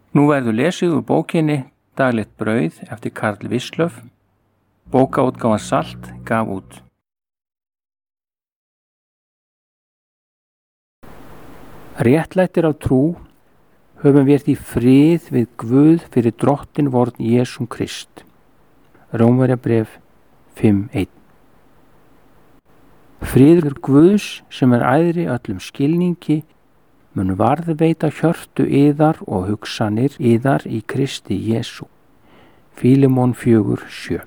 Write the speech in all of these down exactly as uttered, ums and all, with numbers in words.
Nú verður lesið úr bókinni Daglegt brauð eftir Karl Wislöff. Bókaútgáfan Salt gaf út. Réttlættir af trú höfum við í frið við Guð fyrir drottin vorn Jesúm Krist. Rómverjabréf fimm eitt. Friður Guðs sem er æðri öllum skilningi mun varðveita hjörtu yðar og hugsanir yðar í Kristi Jesú. Fílemon fjögur sjö.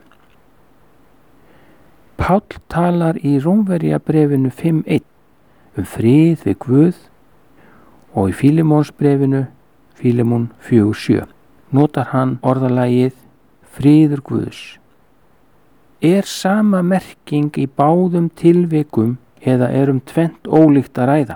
Páll talar í Rómverjabréfinu fimm eitt um frið við Guð og í Fílemonsbréfinu Fílemon fjögur sjö notar hann orðalagið friður Guðs. Er sama merking í báðum tilvikum eða er um tvennt ólíkt að ræða?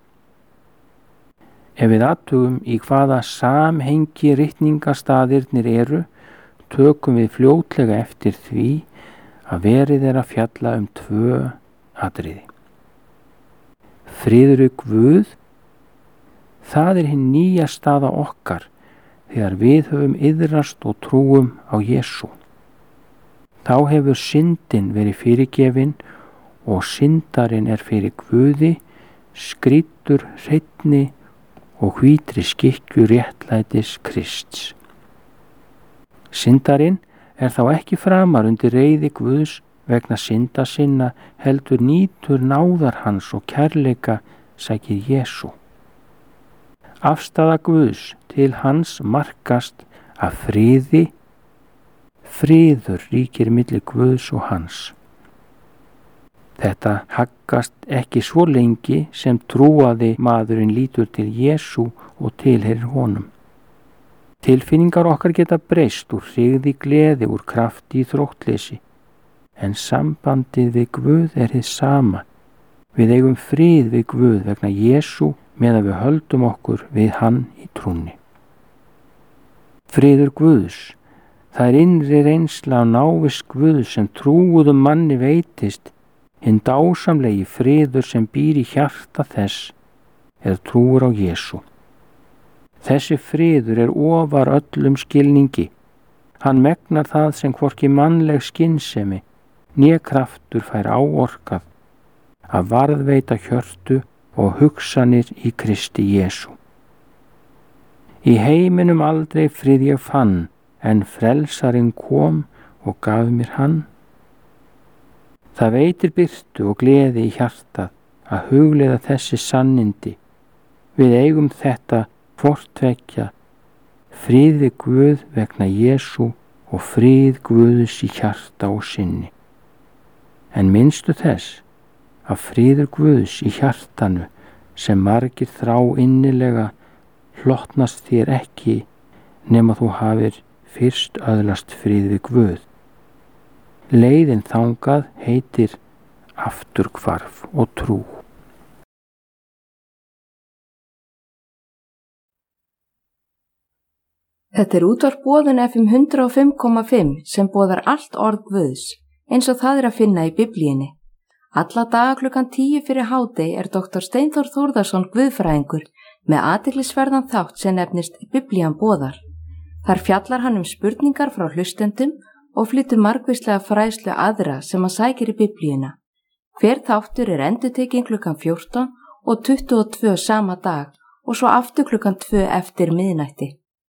Ef við athugum í hvaða samhengi ritningastaðirnir eru, tökum við fljótlega eftir því að verið er að fjalla um tvö atriði. Friður Guð, það er hinn nýja staða okkar þegar við höfum iðrast og trúum á Jesú. Þá hefur syndin verið fyrirgefin og syndarinn er fyrir Guði, skrýtur hreinni og hvítri skikkju réttlætis Krists. Syndarinn er þá ekki framar undir reiði Guðs vegna synda sinna, heldur nýtur náðar hans og kærleika sækir Jesú. Afstaða Guðs til hans markast af friði, friður ríkir milli Guðs og hans. Þetta haggast ekki svo lengi sem trúaði maðurinn lítur til Jesú og tilheyrir honum. Tilfinningar okkar geta breyst úr hryggð í gleði, úr krafti í þróttleysi, en sambandið við Guð er hið sama. Við eigum frið við Guð vegna Jesú meðan við höldum okkur við hann í trúnni. Friður Guðs, það er innri reynsla á návist Guðs sem trúuðum manni veitist, hinn dásamlegi friður sem býr í hjarta þess er trúur á Jesú. Þessi friður er ofar öllum skilningi. Hann megnar það sem hvorki mannleg skynsemi né kraftur fær áorkað að varðveita hjörtu og hugsanir í Kristi Jesú. Í heiminum aldrei frið ég fann, en frelsarinn kom og gaf mér hann. Það veitir birtu og gleði í hjartað að hugleiða þessi sannindi. Við eigum þetta hvort tveggja, frið við Guð vegna Jesú og frið Guðs í hjarta og sinni. En minnstu þess að friður Guðs í hjartanu sem margir þrá innilega hlotnast þér ekki nema þú hafir fyrst öðlast frið við Guð. Leiðin þangað heitir afturhvarf og trú. Þetta er útvarp boðun F M hundrað og fimm komma fimm sem boðar allt orð Guðs, eins og það er að finna í Biblíunni. Alla daga klukkan tíu fyrir hádegi er doktor Steinþór Þórðarson guðfræðingur með athyglisverðan þátt sem nefnist Biblían boðar. Þar fjallar hann um spurningar frá hlustendum og flytur margvíslega fræðslu aðra sem að sækir í Biblíuna. Hver þáttur er endurtekinn klukkan fjórtán og tuttugu og tvö sama dag og svo aftur klukkan tvö eftir miðnætti.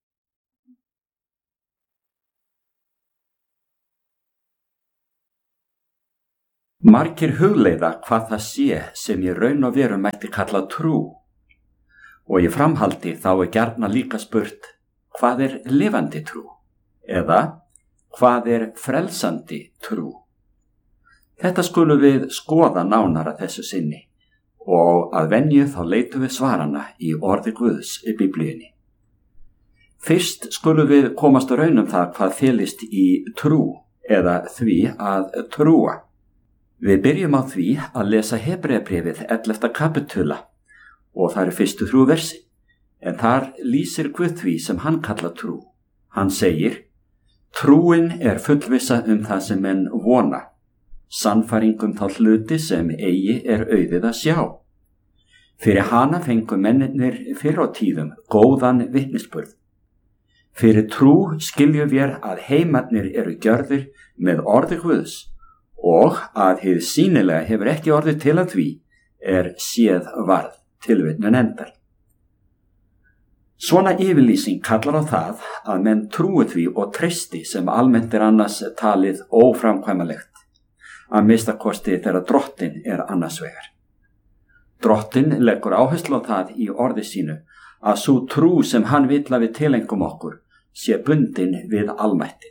Margir hugleiða hvað það sé sem í raun og veru mætti kalla trú og í framhaldi þá er gjarna líka spurt hvað er lifandi trú eða hvað er frelsandi trú. Þetta skulum við skoða nánar að þessu sinni og að venju þá leitum við svarana í orði Guðs í Biblíunni. Fyrst skulum við komast að raun um það hvað felist í trú eða því að trúa. Við byrjum á því að lesa Hebreabréfið ellefta kapitula og það eru fyrstu þrjú versi, en þar lýsir Guð því sem hann kalla trú. Hann segir: Trúin er fullvissa um það sem menn vona, sannfæringum þá hluti sem eigi er auðið að sjá. Fyrir hana fengu mennirnir fyrr á tíðum góðan vitnisburð. Fyrir trú skiljum við að heimarnir eru gjörðir með orði Guðs og að hið sýnilega hefur ekki orðið til að því er séð varð tilvitnun endar. Svona yfirlýsing kallar á það að menn trúi því og treysti sem almennt er annars talið óframkvæmanlegt, að mista kosti þegar drottin er annars vegar. Drottin leggur áherslu á það í orði sínu að sú trú sem hann vill að við tilengum okkur sé bundin við almættið.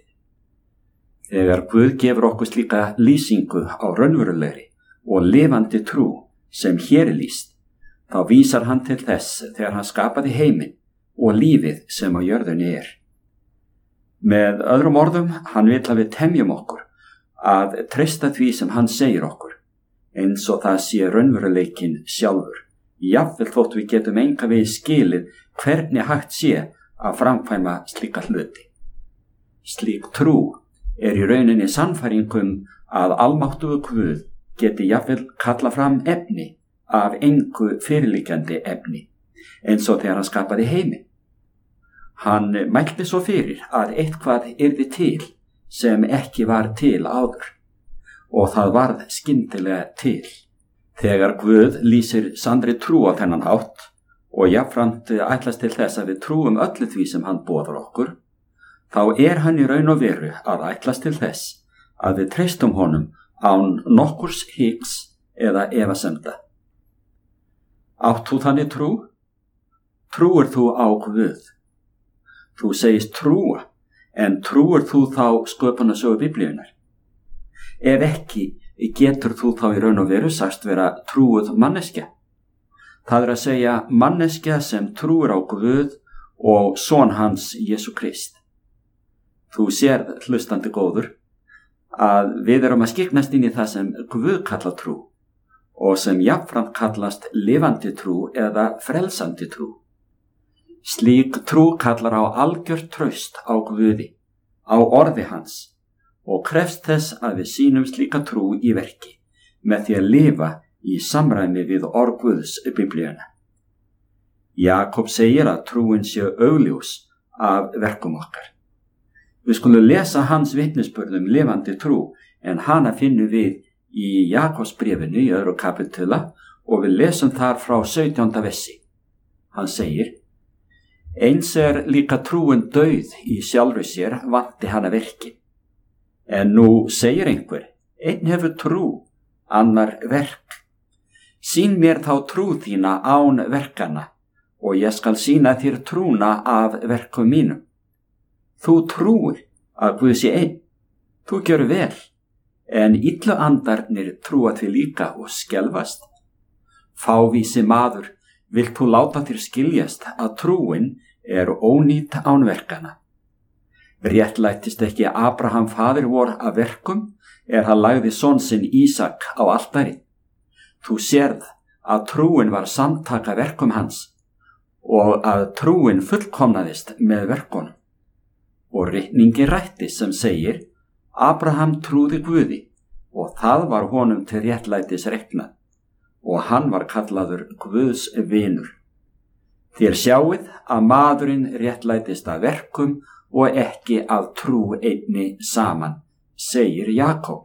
Þegar Guð gefur okkur slíka lýsingu á raunverulegri og lifandi trú sem hér er lýst, þá vísar hann til þess þegar hann skapaði heiminn og lífið sem á jörðunni er. Með öðrum orðum, hann vill að við temjum okkur að treysta því sem hann segir okkur, eins og það sé raunveruleikinn sjálfur, jafnvel þótt við getum enga veginn skilið hvernig hægt sé að framkvæma slíka hluti. Slík trú er í rauninni sannfæringum að almáttugur Guð geti jafnvel kalla fram efni af engu fyrirliggjandi efni, eins og þegar hann skapaði heiminn. Hann mælti svo fyrir að eitthvað yrði til sem ekki var til áður, og það varð skyndilega til. Þegar Guð lýsir sannri trú á þennan hátt og jafnframt ætlast til þess að við trúum öllu því sem hann boðar okkur, þá er hann í raun og veru að ætlast til þess að við treystum honum án nokkurs hiks eða efasemda. Átt þú þannig trú? Trúir þú á Guð? Þú segist trúa, en trúir þú þá sköpunarsögu Biblíunnar? Ef ekki, getur þú þá í raun og veru sagst vera trúuð manneskja? Það er að segja manneskja sem trúir á Guð og son hans Jesú Krist. Þú sér, hlustandi góður, að við erum að skiknast inn í það sem Guð kallar trú og sem jafnframt kallast lifandi trú eða frelsandi trú. Slík trú kallar á algjört traust á Guði, á orði hans, og krefst þess að við sýnum slíka trú í verki með því að lifa í samræmi við orð Guðs Biblíuna. Jakob segir að trúin sé augljós af verkum okkar. Við skulum lesa hans vitnisburð um lifandi trú, en hana finnum við í Jakobsbréfinu í öðru kapitula og við lesum þar frá sautjánda versi. Hann segir: Eins er líka trúin dauð í sjálfri sér, vanti hana verkin. En nú segir einhver, einn hefur trú, annar verk. Sýn mér þá trú þína án verkana, og ég skal sýna þér trúna af verkum mínum. Þú trúir að Guð sé einn, þú gjör vel, en illu andarnir trúa því líka og skelfast. Fávísi maður, vilt þú láta þér skiljast að trúin er ónýt án verkana? Réttlættist ekki Abraham faðir vor af verkum er hann lagði son sinn Ísak á altarið. Þú sérð að trúin var samtaka verkum hans og að trúin fullkomnaðist með verkunum. Og ritningi rætti sem segir: Abraham trúði Guði og það var honum til réttlætis reiknað og hann var kallaður Guðs vinur. Þér sjáið að maðurinn réttlætist af verkum og ekki af trú einni saman, segir Jakob.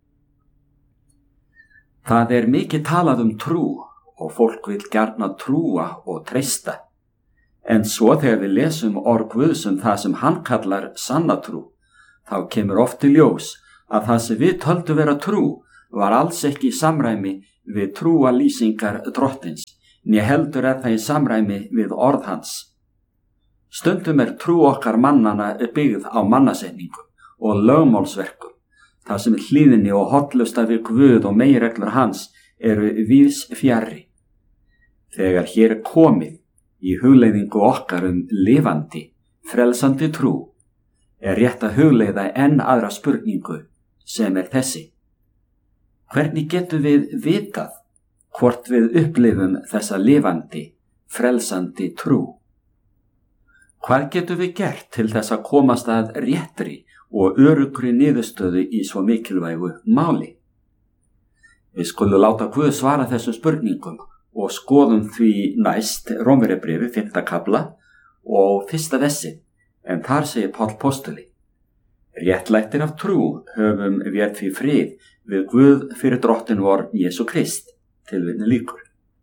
Það er mikið talað um trú og fólk vil gjarna trúa og treysta. En svo þegar við lesum orð Guðs um það sem hann kallar sanna trú, þá kemur oft í ljós að það sem við töldum vera trú var alls ekki í samræmi við trúa lýsingar drottins, né heldur er það í samræmi við orð hans. Stundum er trú okkar mannana byggð á mannasetningum og lögmálsverkum, það sem er hlýðinni og hollusta við Guð og meginreglur hans eru víðs fjarri. Þegar hér er komið í hugleiðingu okkar um lifandi, frelsandi trú, er rétt að hugleiða enn aðra spurningu sem er þessi: hvernig getum við vitað hvort við upplifum þessa lifandi, frelsandi trú? Hvað getum við gert til þess að komast að réttri og öruggri niðurstöðu í svo mikilvægu máli? Við skulum láta Guð svara þessum spurningum og skoðum því næst Rómverjabréfið fimmta kafla og fyrsta versi, En þar segir Páll postuli: réttlættir af trú höfum við því frið við Guð fyrir drottin vor Jesú Krist. Tilvitnun lýkur.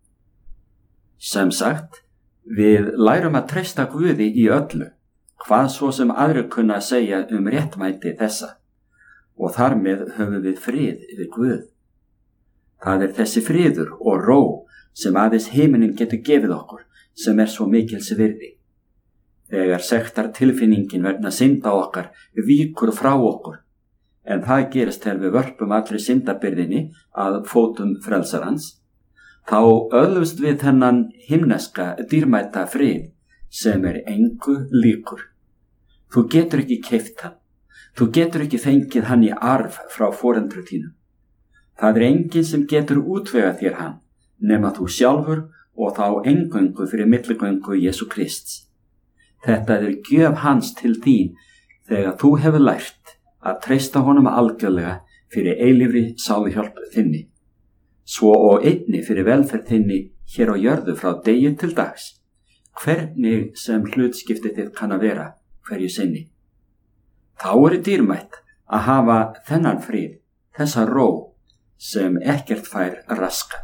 Sem sagt, við lærum að treysta Guði í öllu, hvað svo sem aðrir kunna að segja um réttmæti þessa, og þar með höfum við frið við Guð. Það er þessi friður og ró sem aðeins himinin getur gefið okkur, sem er svo mikils virði. Þegar sektar tilfinningin vegna synda okkar víkur frá okkur, en það gerist þegar við vörpum allri syndabyrðinni að fótum frelsarans, þá öðlumst við þennan himneska dýrmæta frið sem er engu líkur. Þú getur ekki keypt hann, þú getur ekki fengið hann í arf frá foreldrum þínum. Það er enginn sem getur útvegað þér hann, nema þú sjálfur og þá eingöngu fyrir milligöngu Jesú Krists. Þetta er gjöf hans til þín þegar þú hefur lært að treysta honum algjörlega fyrir eilífri sáluhjálp þinni, svo og einni fyrir velferð þinni hér á jörðu frá degi til dags, hvernig sem hlutskiptið þitt kann að vera hverju sinni. Þá er dýrmætt að hafa þennan frið, þessa ró sem ekkert fær raskað.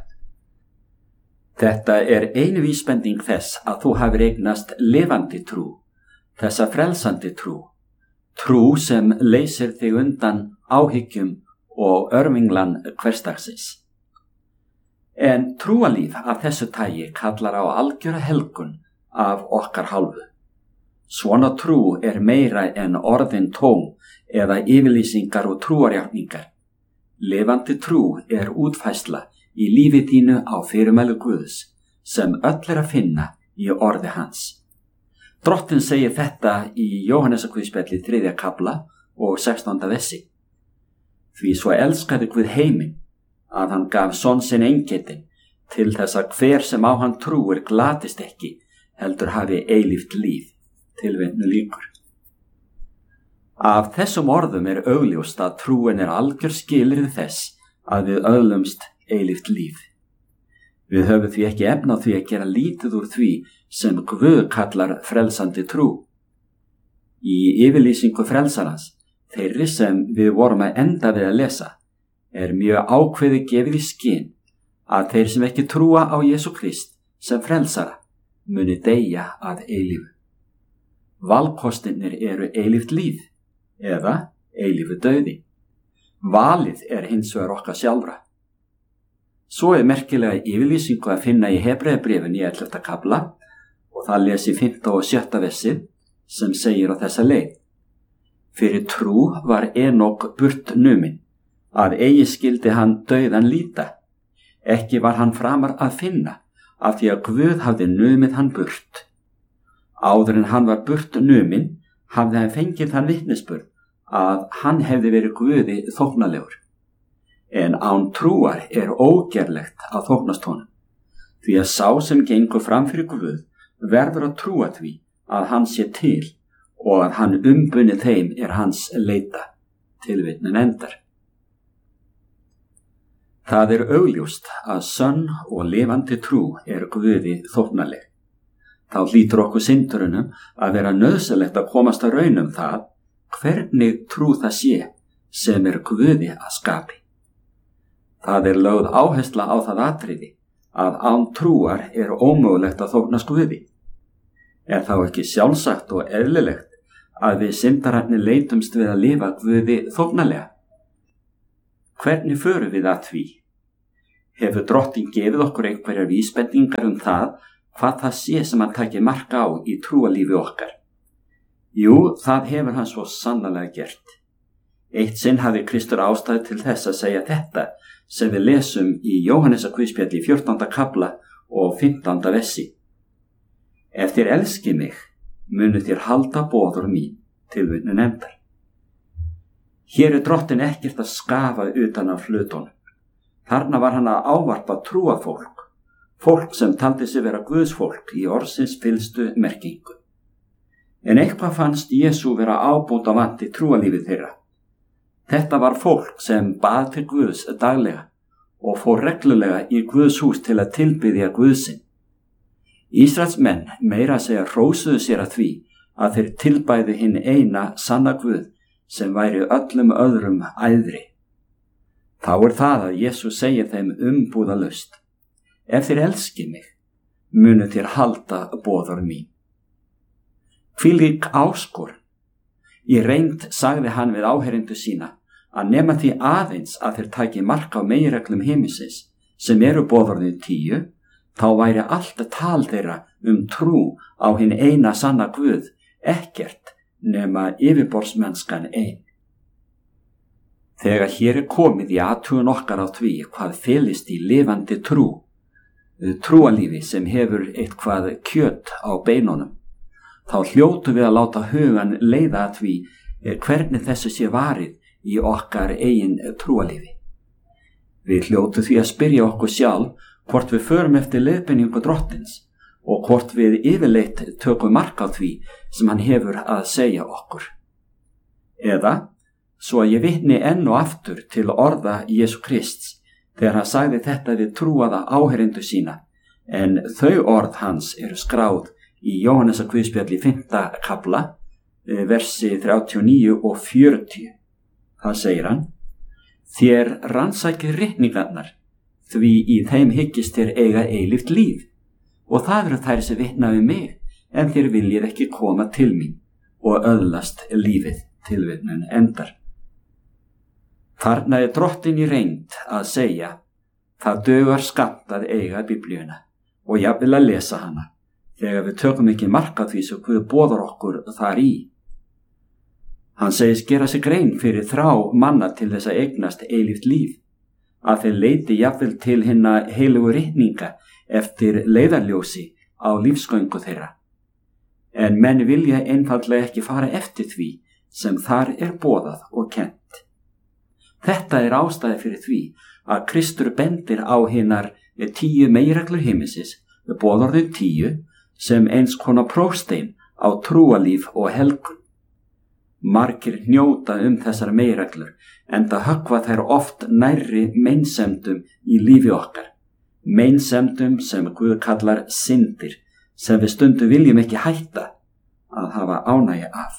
Þetta er einu vísbending þess að þú hafir eignast lifandi trú, þessa frelsandi trú, trú sem leysir þig undan áhyggjum og örvinglan hversdagsins. En trúalíf af þessu tagi kallar á algjöra helgun af okkar hálfu. Svona trú er meira en orðin tóm eða yfirlýsingar og trúarjátningar. Lifandi trú er útfærsla í lífi þínu á fyrirmæli Guðs sem öll er að finna í orði hans. Drottinn segir þetta í Jóhannesarguðspjalli þriðja kafla og sextánda vessi. Því svo elskaði Guð heiminn að hann gaf son sinn eingetinn til þess að hver sem á hann trúir glatist ekki, heldur hafi eilíft líf. Tilvitnun lýkur. Af þessum orðum er augljóst að trúin er algjör skilyrði þess að við öðlumst eilíft líf. Við höfum því ekki efni á því að gera lítið úr því sem Guð kallar frelsandi trú. Í yfirlýsingu frelsarans, þeirri sem við vorum að enda við að lesa, er mjög ákveðið gefið í skyn að þeir sem ekki trúa á Jesú Krist sem frelsara muni deyja að eilífu. Valkostirnir eru eilíft líf eða eilífu dauði. Valið er hins vegar okkar sjálfra. Svo er merkilega yfirlýsingu að finna í Hebreabréfinu í ellefta kafla og það lesi fimmta og sjötta vessið sem segir á þessa leið: Fyrir trú var Enok burt numinn, að eigi skildi hann dauðan líta. Ekki var hann framar að finna, af því að Guð hafði numið hann burt. Áður en hann var burt numinn, hafði hann fengið þann vitnisburð að hann hefði verið Guði þóknalegur. En án trúar er ógerlegt að þóknast honum, því að sá sem gengur fram fyrir Guð verður að trúa því að hann sé til og að hann umbunni þeim er hans leita. Tilvitnun endar. Það er augljóst að sönn og lifandi trú er Guði þóknaleg. Þá hlýtur okkur syndurunum að vera nauðsynlegt að komast að raun um það hvernig trú það sé sem er Guði að skapi. Það er lögð áhersla á það atriði að án trúar er ómögulegt að þóknast Guði. Er þá ekki sjálfsagt og eðlilegt að við syndararnir leitumst við að lifa Guði þóknalega? Hvernig förum við að því? Hefur Drottinn gefið okkur einhverjar vísbendingar um það hvað það sé sem hann taki mark á í trúalífi okkar? Jú, það hefur hann svo sannarlega gert. Eitt sinn hafði Kristur ástæðu til þess að segja þetta sem við lesum í Jóhannesarguðspjalli í fjórtánda kafla og fimmtánda vessi. Ef þér elski mig, munu þér halda boður mín. Tilvitnun endar. Hér er Drottinn ekkert að skafa utan af hlutunum. Þarna var hann að ávarpa trúafólk, fólk sem taldi sig vera Guðsfólk í orðsins fyllstu merkingu. En eitthvað fannst Jesú vera ábóta vant í trúalífið þeirra. Þetta var fólk sem bað til Guðs daglega og fór reglulega í Guðs hús til að tilbiðja Guðsinn. Ísraelsmenn meira að segja hrósuðu sér að því að þeir tilbæðu hinn eina sanna Guð sem væri öllum öðrum æðri. Þá er það að Jesús segir þeim umbúðalaust: ef þér elski mig, munu þér halda boðorð mín. Hvílík áskorun. Í reynd sagði hann við áheyrendur sína að nema því aðeins að þeir taki mark á meginreglum himinsins sem eru boðorðin tíu, þá væri allt tal þeirra um trú á hinn eina sanna Guð ekkert nema yfirborðsmennskan ein. Þegar hér er komið í athugun okkar á því hvað felist í lifandi trú, trúalífi sem hefur eitthvað kjöt á beinunum, þá hljótu við að láta hugan leiða að því hvernig þessu sé varið í okkar eigin trúalífi. Við hljótu því að spyrja okkur sjálf hvort við förum eftir leiðbeiningu Drottins og hvort við yfirleitt tökum mark á því sem hann hefur að segja okkur. Eða, svo að ég vitni enn og aftur til orða Jesú Krists þegar hann sagði þetta við trúaða áheyrendur sína, en þau orð hans eru skráð í Jóhannesar guðspjalli fimmta kafla, versi þrjátíu og níu og fjörutíu. Það segir hann: þér rannsækið ritningarnar, því í þeim hyggist þér eiga eilíft líf, og það eru þær sem vitna við mig, en þér viljið ekki koma til mín og öðlast lífið. Tilvitnun endar. Þarna er Drottinn í reynd að segja: það dugar skammt að eiga Biblíuna og jafnvel að lesa hana, þegar við tökum ekki mark á því sem Guð boðar okkur þar í. Hann segist gera sig grein fyrir þrá manna til þess að eignast eilíft líf, að þeir leiti jafnvel til hinna heilugu ritninga eftir leiðarljósi á lífsgöngu þeirra. En menn vilja einfaldlega ekki fara eftir því sem þar er boðað og kennt. Þetta er ástæði fyrir því að Kristur bendir á hinar tíu meginreglur himinsins, boðorðin tíu, sem eins konar prófstein á trúalíf og helgun. Margir hnjóta um þessar meginreglur, enda höggva þær oft nærri meinsemdum í lífi okkar, meinsemdum sem Guð kallar syndir, sem við stundum viljum ekki hætta að hafa ánægju af.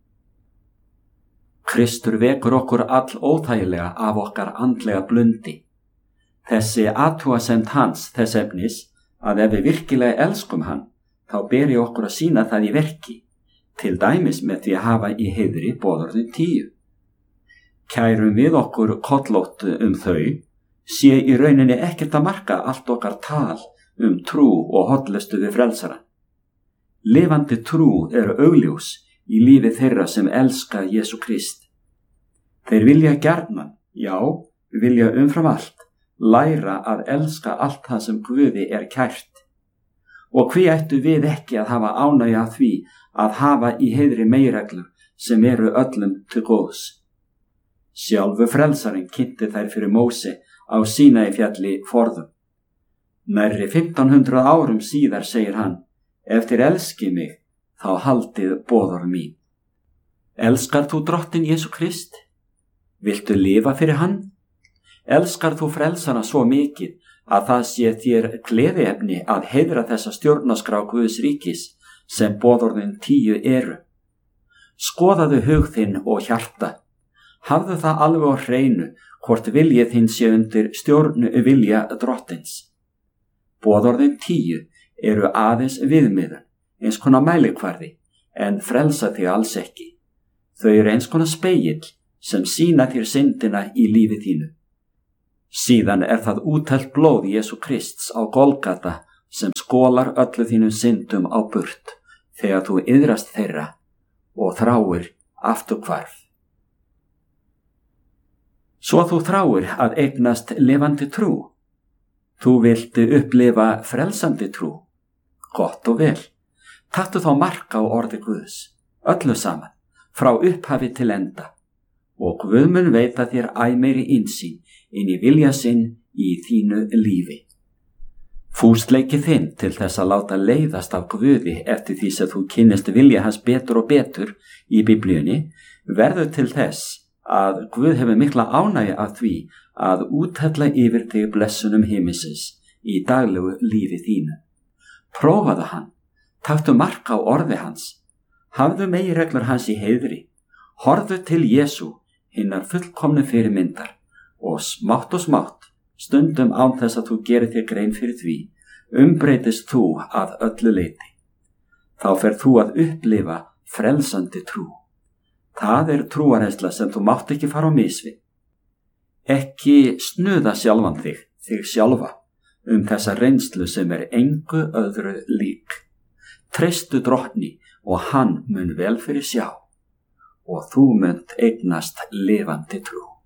Kristur vekur okkur all óþægilega af okkar andlega blundi. Þessi athugasemd hans þess efnis að ef við virkilega elskum hann, þá beri okkur að sýna það í verki, til dæmis með því að hafa í heiðri boðorðin tíu. Kærum við okkur kollótt um þau, sé í rauninni ekkert að marka allt okkar tal um trú og hollustu við frelsarann. Lifandi trú eru augljós í lífi þeirra sem elska Jesú Krist. Þeir vilja gjarnan, já, vilja umfram allt, læra að elska allt það sem Guði er kært. Og hví ættu við ekki að hafa ánægju af því að hafa í heiðri meginreglur sem eru öllum til góðs. Sjálfu frelsarinn kynnti þær fyrir Móse á Sínai fjalli forðum. Nærri fimmtán hundruð árum síðar segir hann: ef þér elski mig, þá haldið boðorð mín. Elskar þú Drottinn Jesú Krist? Viltu lifa fyrir hann? Elskar þú frelsana svo mikið að það sé þér gleðiefni að heiðra þessa stjórnarskrá Guðs ríkis sem boðorðin tíu eru? Skoðaðu hug þinn og hjarta. Hafðu það alveg á hreinu hvort viljið þinn sé undir stjórnu vilja Drottins. Boðorðin tíu eru aðeins viðmiðun, eins konar mælikvarði, en frelsa þig alls ekki. Þau eru eins konar spegill sem sýna þér syndina í lífi þínu. Síðan er það úthellt blóð Jesú Krists á Golgata sem skólar öllu þínum syndum á burt þegar þú iðrast þeirra og þráir afturhvarf. Svo þú þráir að eignast lifandi trú. Þú vilt upplifa frelsandi trú. Gott og vel. Taktu þá mark á orði Guðs, öllu saman, frá upphafi til enda, og Guð mun veita þér æ meiri innsýn inn í vilja sinn í þínu lífi. Fúsleiki þinn til þess að láta leiðast af Guði eftir því sem þú kynnist vilja hans betur og betur í Biblíunni verður til þess að Guð hefur mikla ánægju af því að úthella yfir þig blessunum himinsins í daglegu lífi þínu. Prófaðu hann, taktu mark á orði hans. Hafðu meginreglur hans í heiðri, horfðu til Jesú, hinnar fullkomnu fyrirmyndar, og smátt og smátt, stundum án þess að þú gerir þér grein fyrir því, umbreytist þú að öllu leyti. Þá fer þú að upplifa frelsandi trú. Það er trúarreynsla sem þú mátt ekki fara á mis við. Ekki snuða sjálfan þig, þig sjálfa, um þessa reynslu sem er engu öðru lík. Treystu Drottni og hann mun vel fyrir sjá, og þú munt eignast lifandi trú.